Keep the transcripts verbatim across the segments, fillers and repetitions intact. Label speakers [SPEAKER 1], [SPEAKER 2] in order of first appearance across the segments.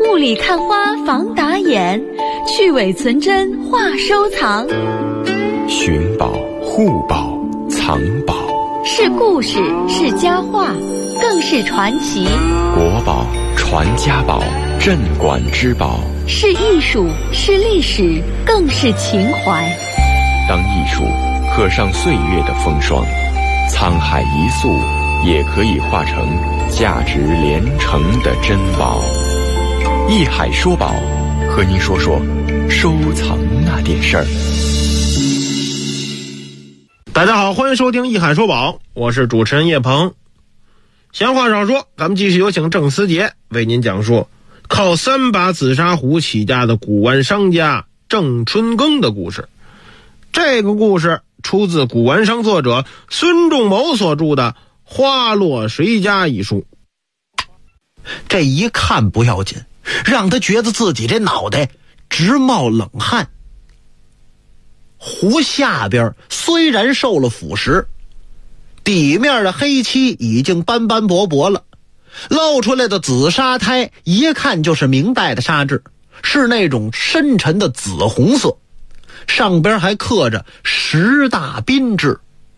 [SPEAKER 1] 雾里看花防打眼，去伪存真话收藏。
[SPEAKER 2] 寻宝、护宝、藏宝，
[SPEAKER 1] 是故事，是佳话，更是传奇。
[SPEAKER 2] 国宝、传家宝、镇馆之宝，
[SPEAKER 1] 是艺术，是历史，更是情怀。
[SPEAKER 2] 当艺术刻上岁月的风霜，沧海一粟也可以化成价值连城的珍宝。艺海说宝，和您说说收藏那点事儿。
[SPEAKER 3] 大家好，欢迎收听艺海说宝，我是主持人叶鹏。闲话少说，咱们继续有请郑思杰为您讲述靠三把紫砂壶起家的古玩商家郑春耕的故事。这个故事出自古玩商作者孙仲谋所著的《花落谁家》一书。
[SPEAKER 4] 这一看不要紧，让他觉得自己这脑袋直冒冷汗。壶下边虽然受了腐蚀，底面的黑漆已经斑斑驳驳了，露出来的紫砂胎一看就是明代的砂质，是那种深沉的紫红色，上边还刻着十大宾制。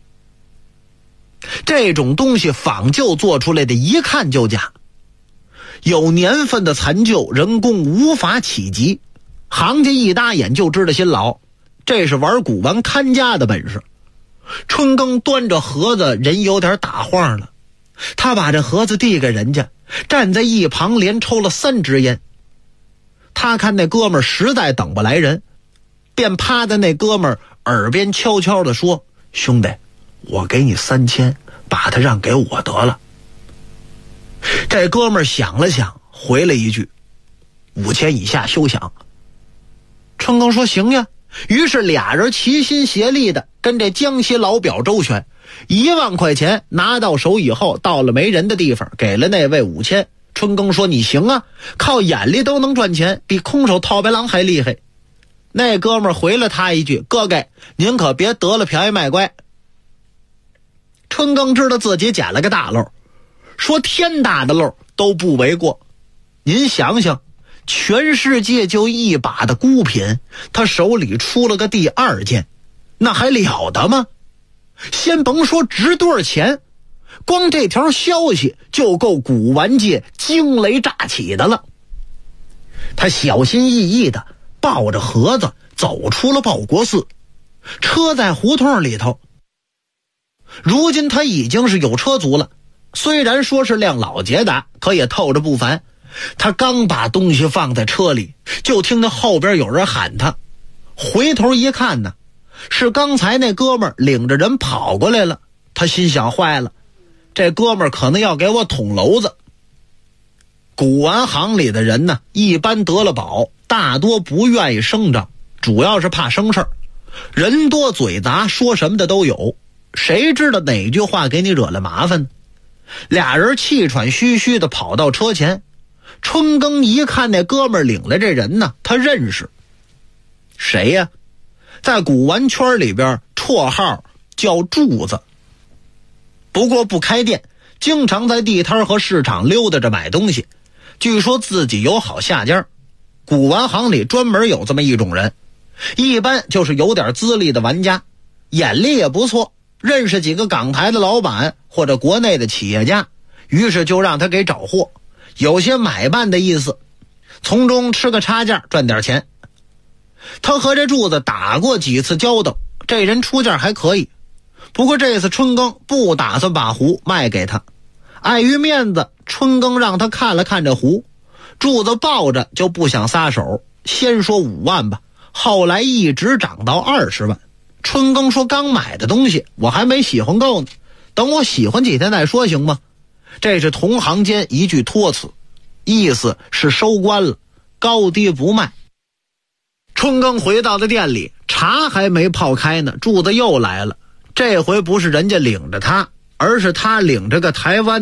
[SPEAKER 4] 这种东西仿旧做出来的一看就假，有年份的残旧，人工无法企及，行家一搭眼就知道新老，这是玩古玩看家的本事。春耕端着盒子，人有点打晃了，他把这盒子递给人家，站在一旁连抽了三支烟。他看那哥们儿实在等不来人，便趴在那哥们儿耳边悄悄地说：兄弟，我给你三千，把它让给我得了。这哥们儿想了想，回了一句：五千以下休想。春耕说行呀，于是俩人齐心协力的跟这江西老表周旋，一万块钱拿到手以后，到了没人的地方，给了那位五千。春耕说你行啊，靠眼力都能赚钱，比空手套白狼还厉害。那哥们儿回了他一句：哥哥，您可别得了便宜卖乖。春耕知道自己捡了个大漏，说天大的漏都不为过。您想想，全世界就一把的孤品，他手里出了个第二件，那还了得吗？先甭说值多少钱，光这条消息就够古玩界惊雷乍起的了。他小心翼翼的抱着盒子走出了报国寺，车在胡同里头。如今他已经是有车族了，虽然说是辆老捷达，可也透着不凡。他刚把东西放在车里，就听到后边有人喊他，回头一看呢，是刚才那哥们儿领着人跑过来了。他心想坏了，这哥们儿可能要给我捅娄子。古玩行里的人呢，一般得了宝大多不愿意声张，主要是怕生事儿，人多嘴杂，说什么的都有，谁知道哪句话给你惹了麻烦呢？俩人气喘吁吁的跑到车前，春耕一看那哥们儿领来这人呢，他认识。谁呀？在古玩圈里边绰号叫柱子，不过不开店，经常在地摊和市场溜达着买东西，据说自己有好下家。古玩行里专门有这么一种人，一般就是有点资历的玩家，眼力也不错，认识几个港台的老板或者国内的企业家，于是就让他给找货，有些买办的意思，从中吃个差价赚点钱。他和这柱子打过几次交道，这人出价还可以，不过这次春耕不打算把壶卖给他，碍于面子，春耕让他看了看这壶，柱子抱着就不想撒手，先说五万吧，后来一直涨到二十万。春耕说刚买的东西我还没喜欢够呢，等我喜欢几天再说行吗？这是同行间一句托词，意思是收官了，高低不卖。春耕回到了店里，茶还没泡开呢，柱子又来了。这回不是人家领着他，而是他领着个台湾